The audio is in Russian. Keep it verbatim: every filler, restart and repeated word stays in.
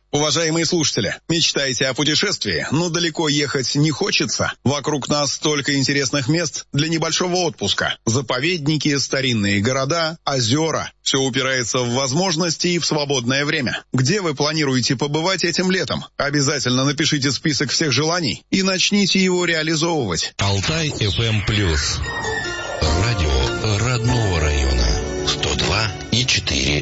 Уважаемые слушатели, мечтаете о путешествии, но далеко ехать не хочется? Вокруг нас столько интересных мест для небольшого отпуска. Заповедники, старинные города, озера. Все упирается в возможности и в свободное время. Где вы планируете побывать этим летом? Обязательно напишите список всех желаний и начните его реализовывать. Алтай эф эм плюс. Радио родного района. сто два и четыре